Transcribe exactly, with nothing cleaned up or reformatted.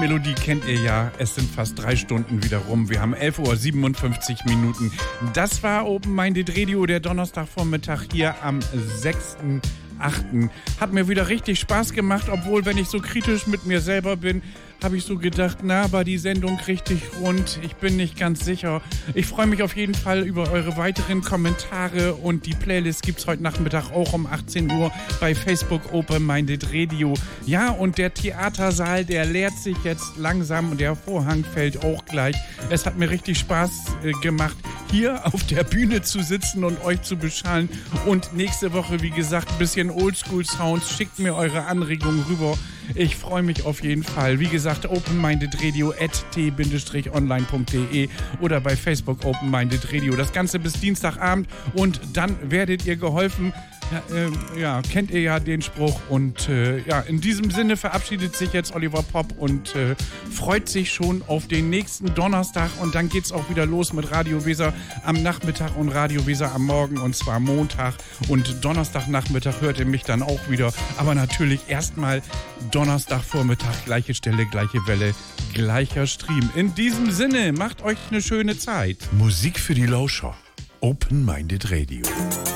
Melodie kennt ihr ja. Es sind fast drei Stunden wieder rum. Wir haben elf Uhr siebenundfünfzig Minuten. Das war Open Minded Radio, der Donnerstagvormittag hier am sechsten achten Hat mir wieder richtig Spaß gemacht, obwohl, wenn ich so kritisch mit mir selber bin, habe ich so gedacht, na, aber die Sendung richtig rund. Ich bin nicht ganz sicher. Ich freue mich auf jeden Fall über eure weiteren Kommentare und die Playlist gibt's heute Nachmittag auch um achtzehn Uhr bei Facebook Open Minded Radio. Ja, und der Theatersaal, der leert sich jetzt langsam und der Vorhang fällt auch gleich. Es hat mir richtig Spaß äh, gemacht, hier auf der Bühne zu sitzen und euch zu beschallen. Und nächste Woche, wie gesagt, ein bisschen Oldschool-Sounds. Schickt mir eure Anregungen rüber. Ich freue mich auf jeden Fall. Wie gesagt, openmindedradio at t online punkt de oder bei Facebook Open Minded Radio. Das Ganze bis Dienstagabend und dann werdet ihr geholfen. Ja, äh, ja, kennt ihr ja den Spruch. Und äh, ja, in diesem Sinne verabschiedet sich jetzt Oliver Popp und äh, freut sich schon auf den nächsten Donnerstag. Und dann geht's auch wieder los mit Radio Weser am Nachmittag und Radio Weser am Morgen. Und zwar Montag und Donnerstagnachmittag hört ihr mich dann auch wieder. Aber natürlich erstmal Donnerstagvormittag, gleiche Stelle, gleiche Welle, gleicher Stream. In diesem Sinne, macht euch eine schöne Zeit. Musik für die Lauscher. Open Minded Radio.